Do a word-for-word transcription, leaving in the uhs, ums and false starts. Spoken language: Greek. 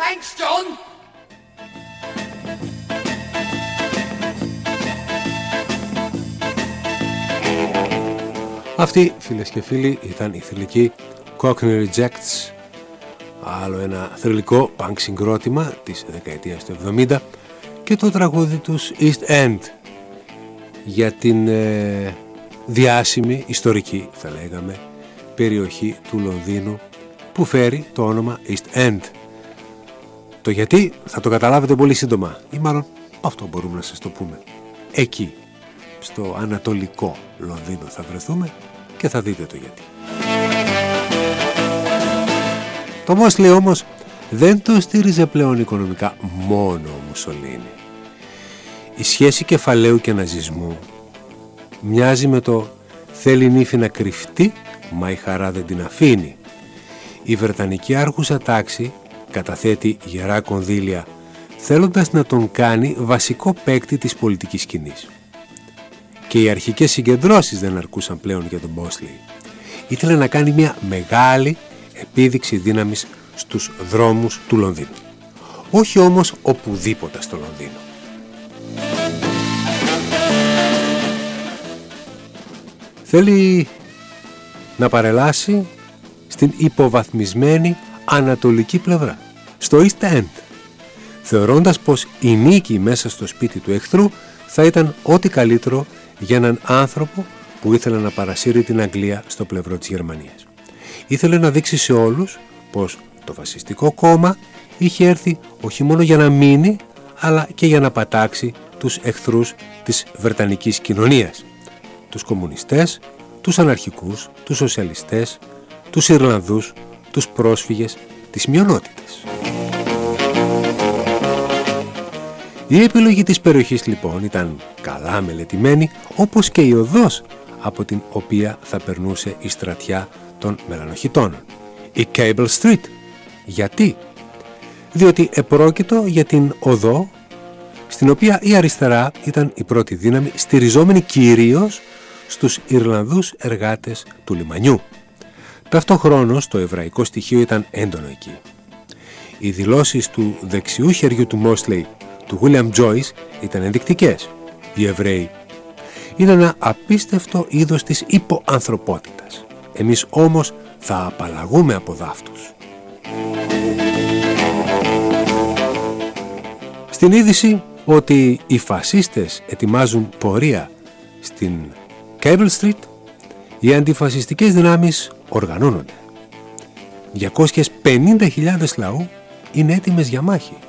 Thanks, John. Αυτοί, φίλες και φίλοι, ήταν οι θρυλικοί Cockney Rejects, άλλο ένα θρυλικό punk συγκρότημα της δεκαετίας του εβδομήντα, και το τραγούδι τους East End για την ε, διάσημη, ιστορική θα λέγαμε, περιοχή του Λονδίνου που φέρει το όνομα East End. Το γιατί θα το καταλάβετε πολύ σύντομα, ή μάλλον αυτό μπορούμε να σας το πούμε. Εκεί, στο ανατολικό Λονδίνο θα βρεθούμε και θα δείτε το γιατί. Το Μόσλι όμως δεν το στήριζε πλέον οικονομικά μόνο ο Μουσολίνι. Η σχέση κεφαλαίου και ναζισμού μοιάζει με το θέλει νύφη να κρυφτεί, μα η χαρά δεν την αφήνει. Η Βρετανική άρχουσα τάξη καταθέτει γερά κονδύλια θέλοντας να τον κάνει βασικό παίκτη της πολιτικής σκηνής. Και οι αρχικές συγκεντρώσεις δεν αρκούσαν πλέον για τον Μόσλι. Ήθελε να κάνει μια μεγάλη επίδειξη δύναμης στους δρόμους του Λονδίνου. Όχι όμως οπουδήποτε στο Λονδίνο. Θέλει να παρελάσει στην υποβαθμισμένη ανατολική πλευρά, στο East End, θεωρώντας πως η νίκη μέσα στο σπίτι του εχθρού θα ήταν ό,τι καλύτερο για έναν άνθρωπο που ήθελε να παρασύρει την Αγγλία στο πλευρό της Γερμανίας. Ήθελε να δείξει σε όλους πως το φασιστικό κόμμα είχε έρθει όχι μόνο για να μείνει, αλλά και για να πατάξει τους εχθρούς της βρετανικής κοινωνίας. Τους κομμουνιστές, τους αναρχικούς, τους σοσιαλιστές, τους Ιρλανδούς, τους πρόσφυγες, τις μειονότητες. Η επιλογή της περιοχής λοιπόν ήταν καλά μελετημένη, όπως και η οδός από την οποία θα περνούσε η στρατιά των μελανοχιτώνων, η Cable Street. Γιατί? Διότι επρόκειτο για την οδό στην οποία η αριστερά ήταν η πρώτη δύναμη, στηριζόμενη κυρίως στους Ιρλανδούς εργάτες του λιμανιού. Ταυτόχρονος το εβραϊκό στοιχείο ήταν έντονο εκεί. Οι δηλώσεις του δεξιού χεριού του Μόσλι, του William Joyce, ήταν ενδεικτικές. Οι Εβραίοι είναι ένα απίστευτο είδος της υποανθρωπότητας. Εμείς όμως θα απαλλαγούμε από δάφτους. Στην είδηση ότι οι φασίστες ετοιμάζουν πορεία στην Cable Street, οι αντιφασιστικές δυνάμεις οργανώνονται. διακόσιες πενήντα χιλιάδες λαού είναι έτοιμες για μάχη.